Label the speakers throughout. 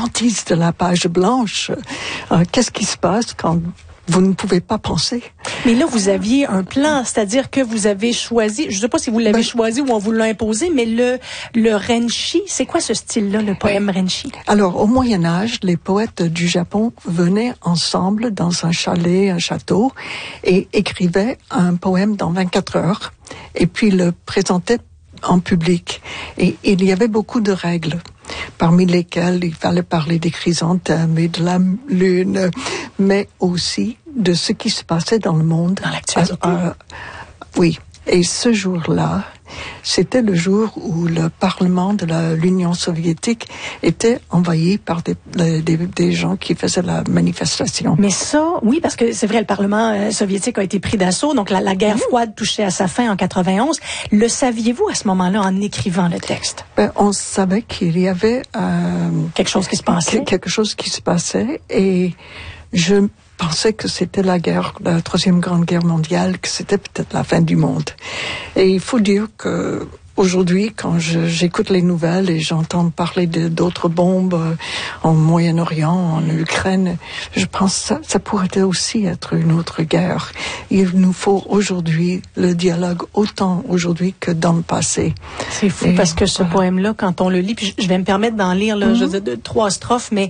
Speaker 1: hantise de la page blanche. Qu'est-ce qui se passe quand vous ne pouvez pas penser?
Speaker 2: Mais là, vous aviez un plan, c'est-à-dire que vous avez choisi, je ne sais pas si vous l'avez choisi ou on vous l'a imposé, mais le renshi, c'est quoi ce style-là, le poème renshi?
Speaker 1: Alors, au Moyen-Âge, les poètes du Japon venaient ensemble dans un chalet, un château, et écrivaient un poème dans 24 heures, et puis le présentaient en public. Et il y avait beaucoup de règles, parmi lesquelles il fallait parler des chrysanthèmes et de la lune, mais aussi de ce qui se passait dans le monde.
Speaker 2: Dans l'actualité.
Speaker 1: Oui. Et ce jour-là, c'était le jour où le Parlement de l'Union soviétique était envahi par des gens qui faisaient la manifestation.
Speaker 2: Mais ça, oui, parce que c'est vrai, le Parlement soviétique a été pris d'assaut, donc la guerre froide touchait à sa fin en 91. Le saviez-vous à ce moment-là en écrivant le texte?
Speaker 1: On savait qu'il y avait
Speaker 2: quelque chose qui se passait.
Speaker 1: Quelque chose qui se passait, et je pensais que c'était la Troisième Grande Guerre mondiale, que c'était peut-être la fin du monde. Et il faut dire que aujourd'hui, quand j'écoute les nouvelles et j'entends parler d'autres bombes en Moyen-Orient, en Ukraine, je pense que ça pourrait aussi être une autre guerre. Il nous faut aujourd'hui le dialogue autant aujourd'hui que dans le passé.
Speaker 2: C'est fou parce que ce poème-là, quand on le lit, puis je vais me permettre d'en lire là, je veux dire, 3 strophes, mais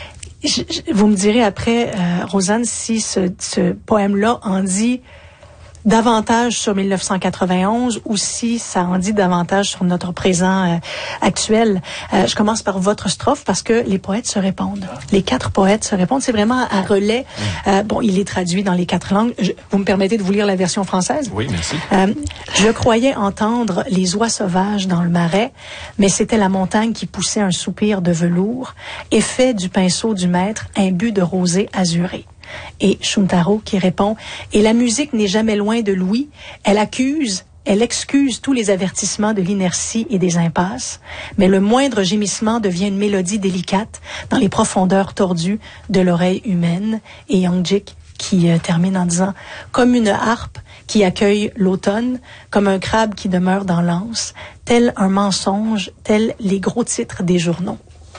Speaker 2: vous me direz après, Rosanne, si ce poème-là en dit davantage sur 1991 ou si ça en dit davantage sur notre présent actuel. Je commence par votre strophe parce que les poètes se répondent. Les 4 poètes se répondent. C'est vraiment à relais. Bon, il est traduit dans les 4 langues. Vous me permettez de vous lire la version française?
Speaker 3: Oui, merci.
Speaker 2: Je croyais entendre les oies sauvages dans le marais, mais c'était la montagne qui poussait un soupir de velours, effet du pinceau du maître, imbu de rosée azurée. Et Shuntaro qui répond « Et la musique n'est jamais loin de l'ouïe, elle excuse tous les avertissements de l'inertie et des impasses, mais le moindre gémissement devient une mélodie délicate dans les profondeurs tordues de l'oreille humaine. » Et Young-jik qui termine en disant « Comme une harpe qui accueille l'automne, comme un crabe qui demeure dans l'anse, tel un mensonge, tel les gros titres des journaux. »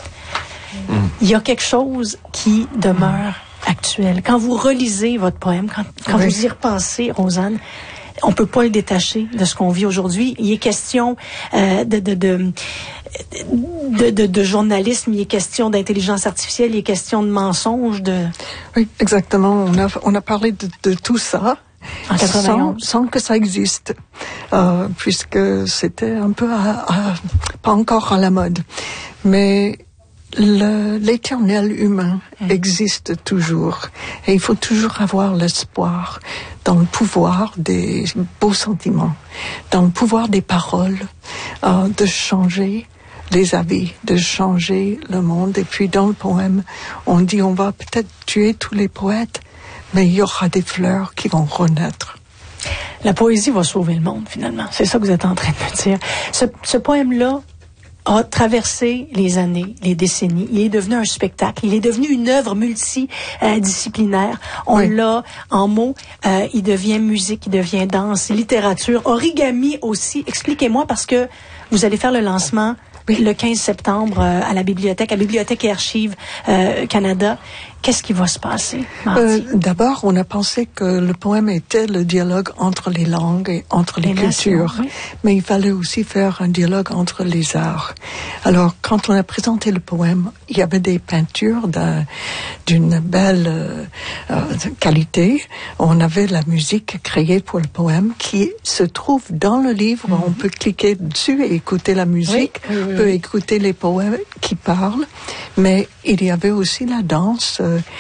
Speaker 2: Il y a quelque chose qui demeure actuel. Quand vous relisez votre poème, quand vous y repensez, Rosanne, on peut pas le détacher de ce qu'on vit aujourd'hui. Il est question de journalisme, il est question d'intelligence artificielle, il est question de mensonges,
Speaker 1: Oui, exactement. On a parlé de tout ça.
Speaker 2: En 91.
Speaker 1: Sans que ça existe, puisque c'était un peu pas encore à la mode. Mais l'éternel humain existe toujours, et il faut toujours avoir l'espoir dans le pouvoir des beaux sentiments, dans le pouvoir des paroles, de changer les avis, de changer le monde. Et puis dans le poème, on dit on va peut-être tuer tous les poètes, mais il y aura des fleurs qui vont renaître.
Speaker 2: La poésie va sauver le monde, finalement. C'est ça que vous êtes en train de me dire. Ce poème-là a traversé les années, les décennies. Il est devenu un spectacle. Il est devenu une œuvre multidisciplinaire. On l'a en mots. Il devient musique, il devient danse, littérature, origami aussi. Expliquez-moi, parce que vous allez faire le lancement le 15 septembre à la Bibliothèque et Archives Canada. Qu'est-ce qui va se passer mardi?
Speaker 1: D'abord, on a pensé que le poème était le dialogue entre les langues et entre les cultures.
Speaker 2: Nations, oui.
Speaker 1: Mais il fallait aussi faire un dialogue entre les arts. Alors, quand on a présenté le poème, il y avait des peintures d'une belle qualité. On avait la musique créée pour le poème qui se trouve dans le livre. On peut cliquer dessus et écouter la musique. On peut écouter les poèmes qui parlent. Mais il y avait aussi la danse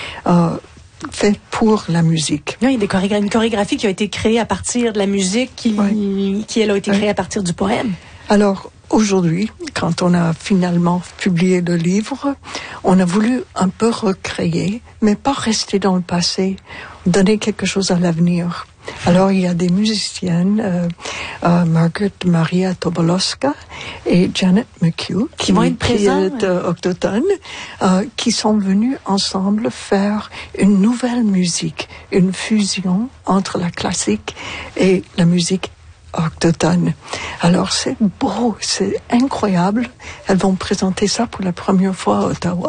Speaker 1: fait pour la musique.
Speaker 2: Oui, il y a une chorégraphie qui a été créée à partir de la musique qui elle a été créée à partir du poème.
Speaker 1: Alors, aujourd'hui, quand on a finalement publié le livre, on a voulu un peu recréer, mais pas rester dans le passé, donner quelque chose à l'avenir. Alors, il y a des musiciennes, Margaret Maria Tobolowska et Janet McHugh,
Speaker 2: qui vont être présentes,
Speaker 1: autochtones, qui sont venues ensemble faire une nouvelle musique, une fusion entre la classique et la musique autochtone. Alors, c'est beau, c'est incroyable. Elles vont présenter ça pour la première fois à Ottawa.